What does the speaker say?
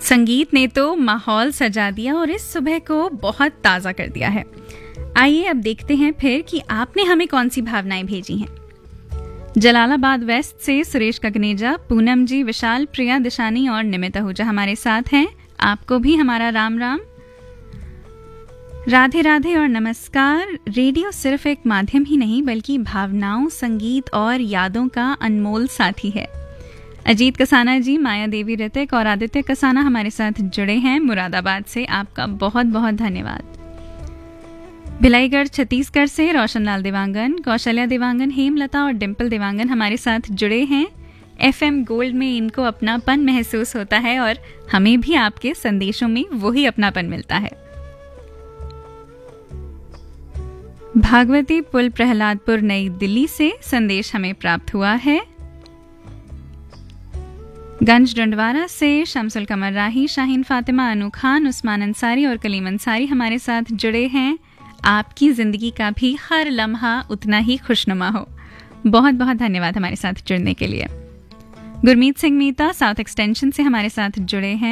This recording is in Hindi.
संगीत ने तो माहौल सजा दिया और इस सुबह को बहुत ताज़ा कर दिया है। आइए अब देखते हैं फिर कि आपने हमें कौन सी भावनाएं भेजी हैं। जलालाबाद वेस्ट से सुरेश ककनेजा, पूनम जी, विशाल, प्रिया, दिशानी और निमित आहूजा हमारे साथ हैं। आपको भी हमारा राम राम, राधे राधे और नमस्कार। रेडियो सिर्फ एक माध्यम ही नहीं बल्कि भावनाओं, संगीत और यादों का अनमोल साथी है। अजीत कसाना जी, माया देवी, ऋतिक और आदित्य कसाना हमारे साथ जुड़े हैं मुरादाबाद से। आपका बहुत बहुत धन्यवाद। भिलाईगढ़ छत्तीसगढ़ से रोशनलाल देवांगन, कौशल्या देवांगन, हेमलता और डिम्पल देवांगन हमारे साथ जुड़े हैं। FM गोल्ड में इनको अपनापन महसूस होता है और हमें भी आपके संदेशों में वही अपनापन मिलता है। भागवती पुल, प्रहलादपुर, नई दिल्ली से संदेश हमें प्राप्त हुआ है। गंज डंडवारा से शमसुल कमर राही, शाहीन फातिमा, अनु खान, उस्मान अंसारी और कलीम अंसारी हमारे साथ जुड़े हैं। आपकी जिंदगी का भी हर लम्हा उतना ही खुशनुमा हो। बहुत बहुत धन्यवाद हमारे साथ जुड़ने के लिए। गुरमीत सिंह मीता साउथ एक्सटेंशन से हमारे साथ जुड़े हैं।